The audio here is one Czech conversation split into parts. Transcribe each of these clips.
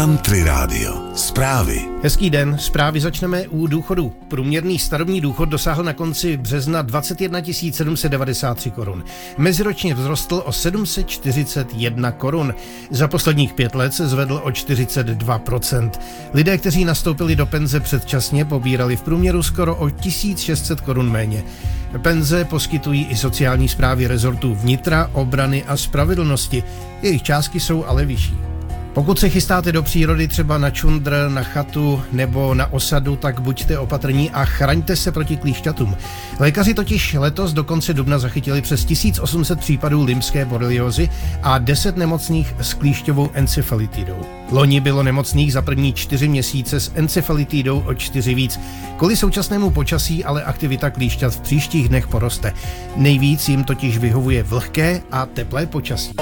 Country Radio. Zprávy. Hezký den, zprávy začneme u důchodu. Průměrný starobní důchod dosáhl na konci března 21 793 korun. Meziročně vzrostl o 741 korun. Za posledních 5 let se zvedl o 42%. Lidé, kteří nastoupili do penze předčasně, pobírali v průměru skoro o 1600 korun méně. Penze poskytují i sociální správy rezortů vnitra, obrany a spravedlnosti. Jejich částky jsou ale vyšší. Pokud se chystáte do přírody, třeba na čundr, na chatu nebo na osadu, tak buďte opatrní a chraňte se proti klíšťatům. Lékaři totiž letos do konce dubna zachytili přes 1800 případů lymské boreliózy a 10 nemocných s klíšťovou encefalitidou. Loni bylo nemocných za první 4 měsíce s encefalitidou o 4 víc. Kvůli současnému počasí ale aktivita klíšťat v příštích dnech poroste. Nejvíc jim totiž vyhovuje vlhké a teplé počasí.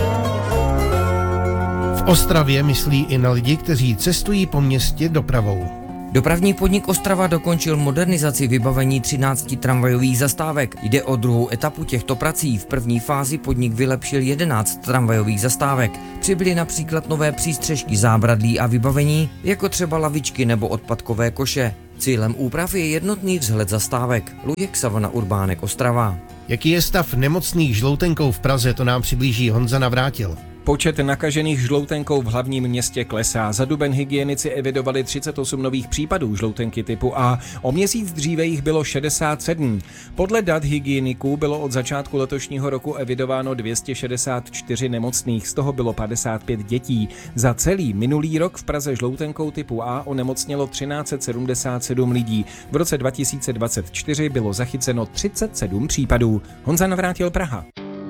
V Ostravě myslí i na lidi, kteří cestují po městě dopravou. Dopravní podnik Ostrava dokončil modernizaci vybavení 13 tramvajových zastávek. Jde o druhou etapu těchto prací. V první fázi podnik vylepšil 11 tramvajových zastávek. Přibyly například nové přístřešky, zábradlí a vybavení, jako třeba lavičky nebo odpadkové koše. Cílem úprav je jednotný vzhled zastávek. Luděk Savana Urbánek, Ostrava. Jaký je stav nemocných žloutenkou v Praze, to nám přiblíží Honza Navrátil. Počet nakažených žloutenkou v hlavním městě klesá. Za duben hygienici evidovali 38 nových případů žloutenky typu A. O měsíc dříve jich bylo 67. Podle dat hygieniků bylo od začátku letošního roku evidováno 264 nemocných, z toho bylo 55 dětí. Za celý minulý rok v Praze žloutenkou typu A onemocnělo 1377 lidí. V roce 2024 bylo zachyceno 37 případů. Honza Navrátil, Praha.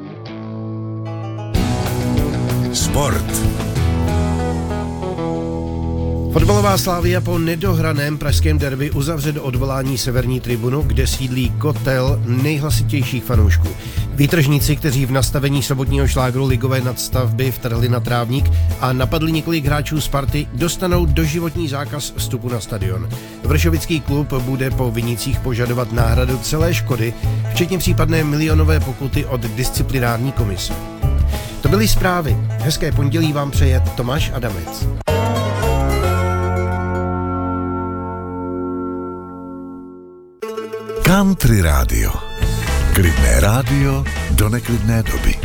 Sport. Fotbalová Slavia po nedohraném pražském derby uzavře do odvolání severní tribunu, kde sídlí kotel nejhlasitějších fanoušků. Výtržníci, kteří v nastavení sobotního šlágru ligové nadstavby vtrhli na trávník a napadli několik hráčů Sparty, dostanou doživotní zákaz vstupu na stadion. Vršovický klub bude po vinících požadovat náhradu celé škody, včetně případné milionové pokuty od disciplinární komise. To byly zprávy. Hezké pondělí vám přeje Tomáš Adamec. Country Radio. Klidné rádio do neklidné doby.